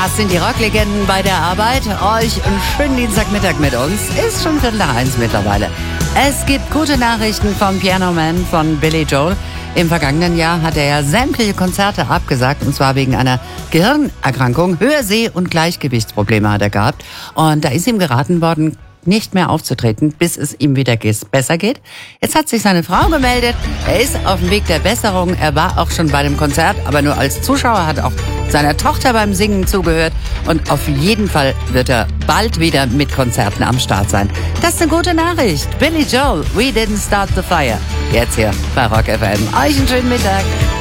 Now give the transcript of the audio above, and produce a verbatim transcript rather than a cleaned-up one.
Das sind die Rocklegenden bei der Arbeit. Euch einen schönen Dienstagmittag mit uns. Ist schon Viertel nach eins mittlerweile. Es gibt gute Nachrichten vom Piano Man von Billy Joel. Im vergangenen Jahr hat er ja sämtliche Konzerte abgesagt, und zwar wegen einer Gehirnerkrankung. Hörseh- und Gleichgewichtsprobleme hat er gehabt. Und da ist ihm geraten worden, nicht mehr aufzutreten, bis es ihm wieder besser geht. Jetzt hat sich seine Frau gemeldet. Er ist auf dem Weg der Besserung. Er war auch schon bei dem Konzert, aber nur als Zuschauer, hat auch seiner Tochter beim Singen zugehört. Und auf jeden Fall wird er bald wieder mit Konzerten am Start sein. Das ist eine gute Nachricht. Billy Joel, We Didn't Start the Fire. Jetzt hier bei Rock F M. Euch einen schönen Mittag.